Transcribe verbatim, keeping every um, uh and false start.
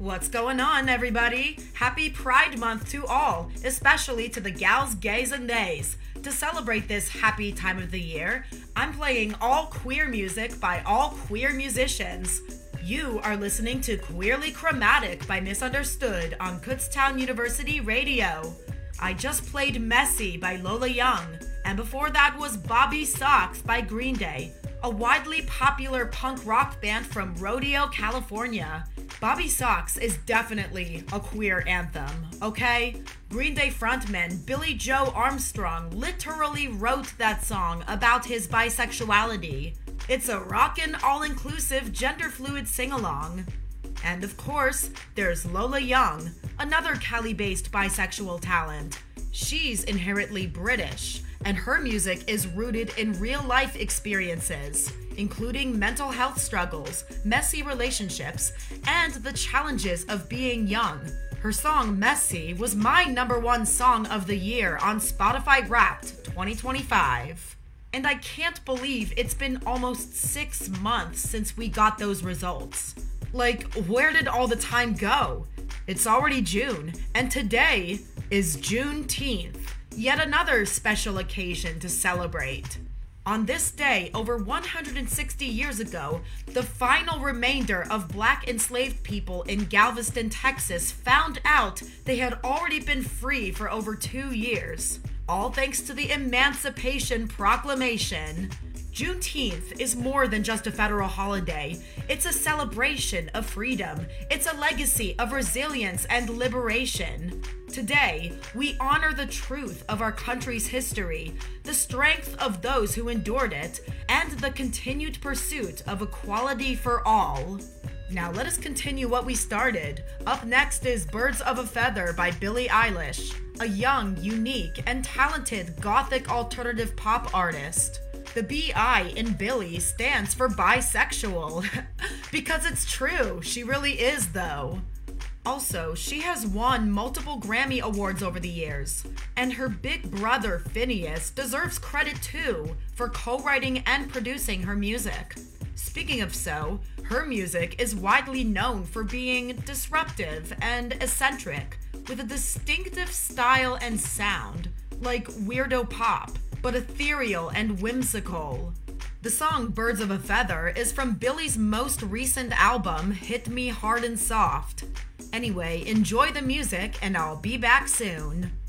What's going on, everybody? Happy Pride Month to all, especially to the gals, gays, and theys. To celebrate this happy time of the year, I'm playing all queer music by all queer musicians. You are listening to Queerly Chromatic by Misunderstood on Kutztown University Radio. I just played Messy by Lola Young, and before that was Bobby Sox by Green Day, a widely popular punk rock band from Rodeo, California. Bobby Sox is definitely a queer anthem, okay? Green Day frontman Billy Joe Armstrong literally wrote that song about his bisexuality. It's a rockin', all-inclusive, gender-fluid sing-along. And of course, there's Lola Young, another Cali-based bisexual talent. She's inherently British, and her music is rooted in real-life experiences, including mental health struggles, messy relationships, and the challenges of being young. Her song Messy was my number one song of the year on Spotify Wrapped twenty twenty-five. And I can't believe it's been almost six months since we got those results. Like, where did all the time go? It's already June, and today is Juneteenth, yet another special occasion to celebrate. On this day, over one hundred sixty years ago, the final remainder of black enslaved people in Galveston, Texas found out they had already been free for over two years, all thanks to the Emancipation Proclamation. Juneteenth is more than just a federal holiday. It's a celebration of freedom. It's a legacy of resilience and liberation. Today, we honor the truth of our country's history, the strength of those who endured it, and the continued pursuit of equality for all. Now let us continue what we started. Up next is Birds of a Feather by Billie Eilish, a young, unique, and talented gothic alternative pop artist. The B I in Billie stands for bisexual. Because it's true, she really is though. Also, she has won multiple Grammy Awards over the years, and her big brother Phineas deserves credit too for co-writing and producing her music. Speaking of so, her music is widely known for being disruptive and eccentric, with a distinctive style and sound, like weirdo pop, but ethereal and whimsical. The song Birds of a Feather is from Billie's most recent album, Hit Me Hard and Soft. Anyway, enjoy the music, and I'll be back soon.